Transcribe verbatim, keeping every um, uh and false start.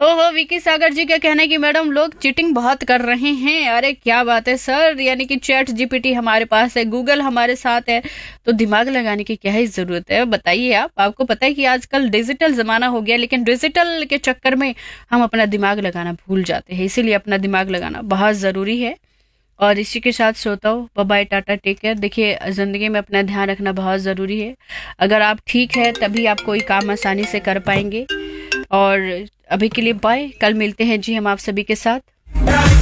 ओहो, विकी सागर जी का कहना है कि मैडम लोग चीटिंग बहुत कर रहे हैं। अरे क्या बात है सर, यानी कि चैट जीपीटी हमारे पास है, गूगल हमारे साथ है, तो दिमाग लगाने की क्या ही जरूरत है। बताइए आप, आपको पता है कि आजकल डिजिटल जमाना हो गया, लेकिन डिजिटल के चक्कर में हम अपना दिमाग लगाना भूल जाते हैं, इसीलिए अपना दिमाग लगाना बहुत जरूरी है। और इसी के साथ श्रोताओ, bye bye, Tata, take care. देखिए, जिंदगी में अपना ध्यान रखना बहुत जरूरी है। अगर आप ठीक है तभी आप कोई काम आसानी से कर पाएंगे। और अभी के लिए बाय, कल मिलते हैं जी हम आप सभी के साथ।